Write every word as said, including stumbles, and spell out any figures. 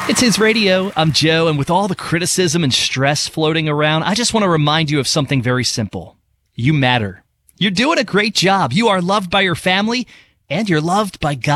It's His Radio. I'm Joe, and with all the criticism and stress floating around, I just want to remind you of something very simple. You matter. You're doing a great job. You are loved by your family, and you're loved by God.